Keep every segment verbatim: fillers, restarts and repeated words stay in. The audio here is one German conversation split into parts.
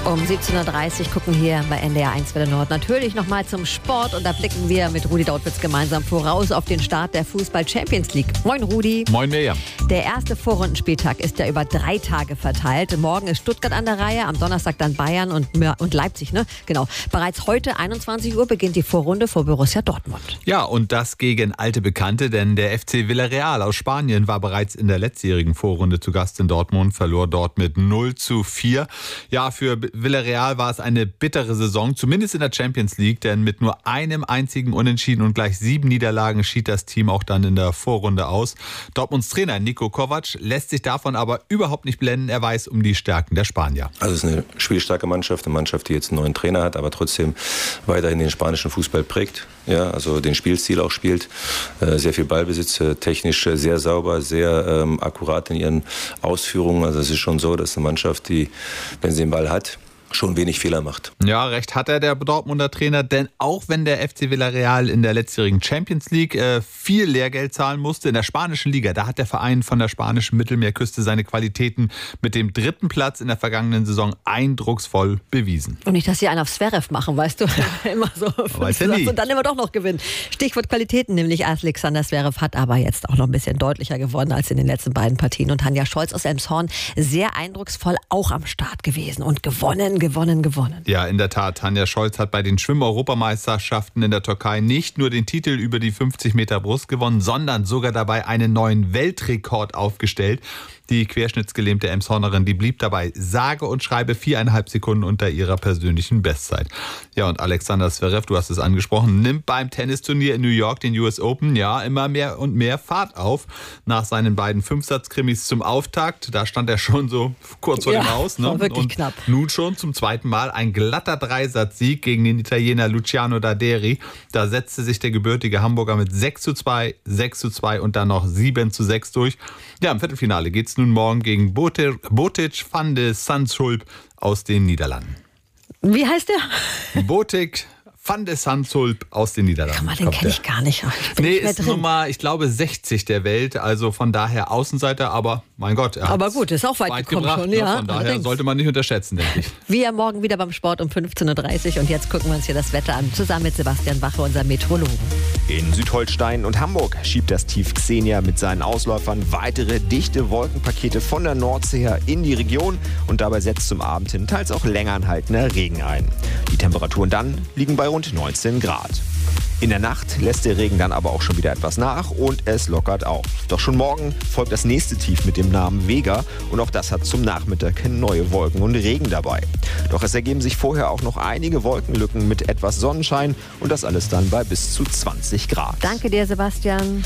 Um siebzehn Uhr dreißig gucken hier bei N D R eins Welle Nord natürlich nochmal zum Sport und da blicken wir mit Rudi Dautwitz gemeinsam voraus auf den Start der Fußball-Champions League. Moin Rudi. Moin Mirjam. Der erste Vorrundenspieltag ist ja über drei Tage verteilt. Morgen ist Stuttgart an der Reihe, am Donnerstag dann Bayern und, und Leipzig, ne? Genau. Bereits heute einundzwanzig Uhr beginnt die Vorrunde vor Borussia Dortmund. Ja, und das gegen alte Bekannte, denn der F C Villarreal aus Spanien war bereits in der letztjährigen Vorrunde zu Gast in Dortmund, verlor dort mit null zu vier. Ja, für Villarreal war es eine bittere Saison, zumindest in der Champions League, denn mit nur einem einzigen Unentschieden und gleich sieben Niederlagen schied das Team auch dann in der Vorrunde aus. Dortmunds Trainer Niko Kovac lässt sich davon aber überhaupt nicht blenden. Er weiß um die Stärken der Spanier. Also es ist eine spielstarke Mannschaft, eine Mannschaft, die jetzt einen neuen Trainer hat, aber trotzdem weiterhin den spanischen Fußball prägt. Ja, also den Spielstil auch spielt, äh, sehr viel Ballbesitz, äh, technisch äh, sehr sauber, sehr ähm, akkurat in ihren Ausführungen. Also es ist schon so, dass eine Mannschaft, die, wenn sie den Ball hat, schon wenig Fehler macht. Ja, recht hat er, der Dortmunder Trainer, denn auch wenn der F C Villarreal in der letztjährigen Champions League äh, viel Lehrgeld zahlen musste, in der spanischen Liga, da hat der Verein von der spanischen Mittelmeerküste seine Qualitäten mit dem dritten Platz in der vergangenen Saison eindrucksvoll bewiesen. Und nicht, dass sie einen auf Zverev machen, weißt du, immer so Weiß ja nie. Und dann immer doch noch gewinnen. Stichwort Qualitäten, nämlich Alexander Zverev hat aber jetzt auch noch ein bisschen deutlicher gewonnen als in den letzten beiden Partien und Tanja Scholz aus Elmshorn sehr eindrucksvoll auch am Start gewesen und gewonnen, gewonnen, gewonnen. Ja, in der Tat. Tanja Scholz hat bei den Schwimm-Europameisterschaften in der Türkei nicht nur den Titel über die fünfzig Meter Brust gewonnen, sondern sogar dabei einen neuen Weltrekord aufgestellt. Die querschnittsgelähmte Elmshornerin, die blieb dabei sage und schreibe viereinhalb Sekunden unter ihrer persönlichen Bestzeit. Ja, und Alexander Zverev, du hast es angesprochen, nimmt beim Tennisturnier in New York, den U S Open, ja, immer mehr und mehr Fahrt auf. Nach seinen beiden Fünfsatzkrimis zum Auftakt, da stand er schon so kurz vor ja, dem Aus. Ne? War wirklich und knapp. Nun schon zum zweiten Mal ein glatter Dreisatzsieg gegen den Italiener Luciano Daderi. Da setzte sich der gebürtige Hamburger mit sechs zu zwei, sechs zu zwei und dann noch sieben zu sechs durch. Ja, im Viertelfinale geht es nun morgen gegen Botic, Botic van de Zandschulp aus den Niederlanden. Wie heißt der? Botic van de Zandschulp aus den Niederlanden. Kann man, den kenne ich gar nicht. Ich bin nee, nicht mehr ist drin. Nummer, ich glaube, sechzig der Welt. Also von daher Außenseiter, aber mein Gott. Er aber gut, ist auch weit, weit gekommen gebracht, schon. Ne? Ja, von daher allerdings. sollte man nicht unterschätzen, denke ich. Wir morgen wieder beim Sport um fünfzehn Uhr dreißig und jetzt gucken wir uns hier das Wetter an. Zusammen mit Sebastian Wache, unserem Meteorologen. In Südholstein und Hamburg schiebt das Tief Xenia mit seinen Ausläufern weitere dichte Wolkenpakete von der Nordsee her in die Region und dabei setzt zum Abend hin teils auch länger anhaltender Regen ein. Die Temperaturen dann liegen bei rund neunzehn Grad. In der Nacht lässt der Regen dann aber auch schon wieder etwas nach und es lockert auf. Doch schon morgen folgt das nächste Tief mit dem Namen Vega und auch das hat zum Nachmittag neue Wolken und Regen dabei. Doch es ergeben sich vorher auch noch einige Wolkenlücken mit etwas Sonnenschein und das alles dann bei bis zu zwanzig Grad. Danke dir, Sebastian.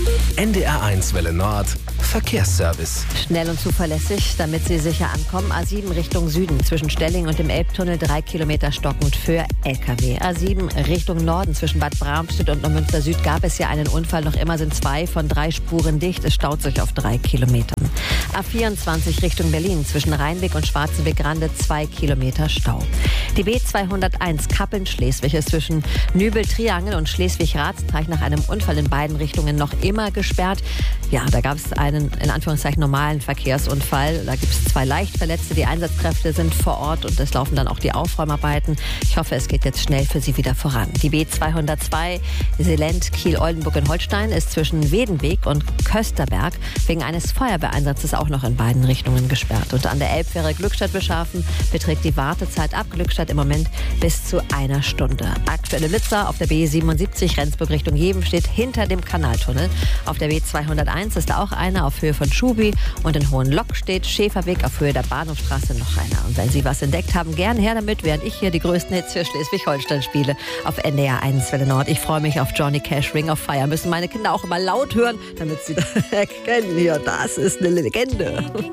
N D R eins Welle Nord Verkehrsservice. Schnell und zuverlässig, damit Sie sicher ankommen. A sieben Richtung Süden zwischen Stelling und dem Elbtunnel drei Kilometer stockend für L K W. A sieben Richtung Norden zwischen Bad Bramstedt und Neumünster Süd gab es ja einen Unfall. Noch immer sind zwei von drei Spuren dicht. Es staut sich auf drei Kilometern. A vierundzwanzig Richtung Berlin zwischen Rheinweg und Schwarzenbeck-Rande zwei Kilometer Stau. Die B zweihunderteins Kappeln-Schleswig ist zwischen Nübel-Triangel und Schleswig-Ratsteich nach einem Unfall in beiden Richtungen noch immer gesperrt. Ja, da gab es einen in Anführungszeichen normalen Verkehrsunfall. Da gibt es zwei Leichtverletzte. Die Einsatzkräfte sind vor Ort und es laufen dann auch die Aufräumarbeiten. Ich hoffe, es geht jetzt schnell für Sie wieder voran. Die B zweihundertzwei Selent Kiel-Oldenburg in Holstein ist zwischen Wedenweg und Kösterberg wegen eines Feuerwehreinsatzes auch noch in beiden Richtungen gesperrt. Und an der Elbfähre Glückstadt-Beschafen beträgt die Wartezeit ab Glückstadt im Moment bis zu einer Stunde. Aktuelle Blitzer auf der B siebenundsiebzig Rendsburg Richtung Jeven steht hinter dem Kanaltunnel. Auf der B zweihunderteins ist auch einer auf Höhe von Schubi und in Hohenlock steht Schäferweg auf Höhe der Bahnhofstraße noch einer. Und wenn Sie was entdeckt haben, gern her damit, während ich hier die größten Hits für Schleswig-Holstein spiele auf N D R eins Welle Nord. Ich freue mich auf Johnny Cash, Ring of Fire. Müssen meine Kinder auch immer laut hören, damit sie das erkennen. Hier, das ist eine Legende.